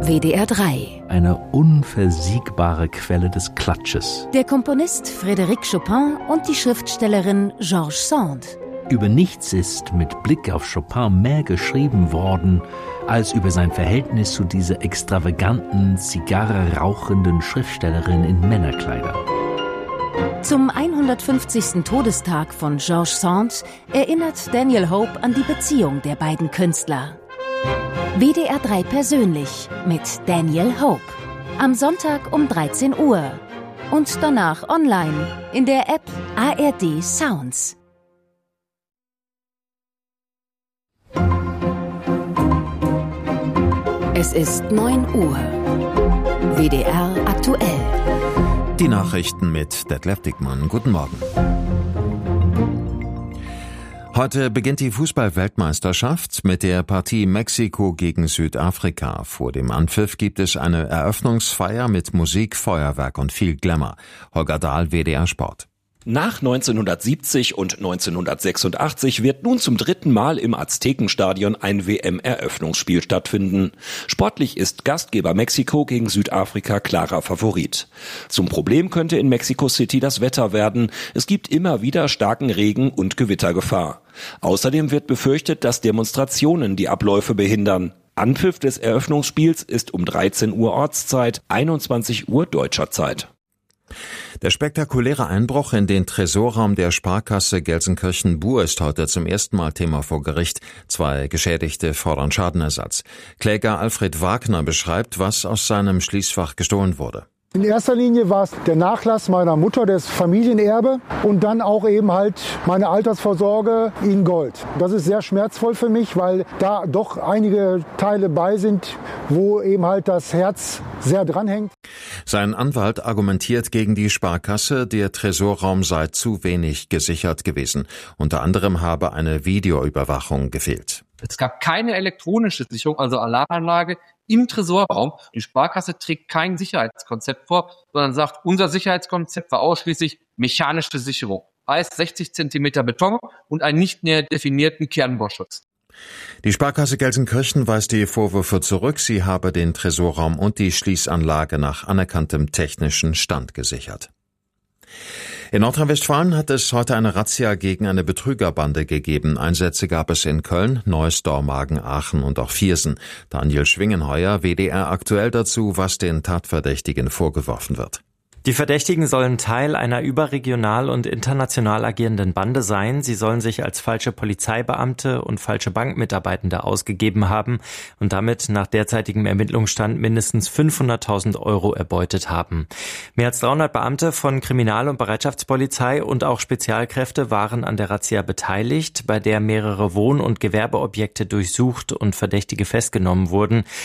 WDR 3. Eine unversiegbare Quelle des Klatsches. Der Komponist Frédéric Chopin und die Schriftstellerin Georges Sand. Über nichts ist mit Blick auf Chopin mehr geschrieben worden, als über sein Verhältnis zu dieser extravaganten, Zigarre rauchenden Schriftstellerin in Männerkleidern. Zum 150. Todestag von Georges Sand erinnert Daniel Hope an die Beziehung der beiden Künstler. WDR 3 persönlich mit Daniel Hope. Am Sonntag um 13 Uhr. Und danach online in der App ARD Sounds. Es ist 9 Uhr. WDR aktuell. Die Nachrichten mit Detlef Dickmann. Guten Morgen. Heute beginnt die Fußball-Weltmeisterschaft mit der Partie Mexiko gegen Südafrika. Vor dem Anpfiff gibt es eine Eröffnungsfeier mit Musik, Feuerwerk und viel Glamour. Holger Dahl, WDR Sport. Nach 1970 und 1986 wird nun zum dritten Mal im Aztekenstadion ein WM-Eröffnungsspiel stattfinden. Sportlich ist Gastgeber Mexiko gegen Südafrika klarer Favorit. Zum Problem könnte in Mexico City das Wetter werden. Es gibt immer wieder starken Regen und Gewittergefahr. Außerdem wird befürchtet, dass Demonstrationen die Abläufe behindern. Anpfiff des Eröffnungsspiels ist um 13 Uhr Ortszeit, 21 Uhr deutscher Zeit. Der spektakuläre Einbruch in den Tresorraum der Sparkasse Gelsenkirchen-Buhr ist heute zum ersten Mal Thema vor Gericht. 2 Geschädigte fordern Schadenersatz. Kläger Alfred Wagner beschreibt, was aus seinem Schließfach gestohlen wurde. In erster Linie war es der Nachlass meiner Mutter, das Familienerbe und dann auch eben halt meine Altersvorsorge in Gold. Das ist sehr schmerzvoll für mich, weil da doch einige Teile bei sind, wo eben halt das Herz sehr dranhängt. Sein Anwalt argumentiert gegen die Sparkasse, der Tresorraum sei zu wenig gesichert gewesen. Unter anderem habe eine Videoüberwachung gefehlt. Es gab keine elektronische Sicherung, also Alarmanlage im Tresorraum. Die Sparkasse trägt kein Sicherheitskonzept vor, sondern sagt, unser Sicherheitskonzept war ausschließlich mechanische Sicherung. Heißt 60 Zentimeter Beton und einen nicht näher definierten Kernbohrschutz. Die Sparkasse Gelsenkirchen weist die Vorwürfe zurück. Sie habe den Tresorraum und die Schließanlage nach anerkanntem technischen Stand gesichert. In Nordrhein-Westfalen hat es heute eine Razzia gegen eine Betrügerbande gegeben. Einsätze gab es in Köln, Neuss, Dormagen, Aachen und auch Viersen. Daniel Schwingenheuer, WDR aktuell dazu, was den Tatverdächtigen vorgeworfen wird. Die Verdächtigen sollen Teil einer überregional und international agierenden Bande sein. Sie sollen sich als falsche Polizeibeamte und falsche Bankmitarbeitende ausgegeben haben und damit nach derzeitigem Ermittlungsstand mindestens 500.000 Euro erbeutet haben. Mehr als 300 Beamte von Kriminal- und Bereitschaftspolizei und auch Spezialkräfte waren an der Razzia beteiligt, bei der mehrere Wohn- und Gewerbeobjekte durchsucht und Verdächtige festgenommen wurden.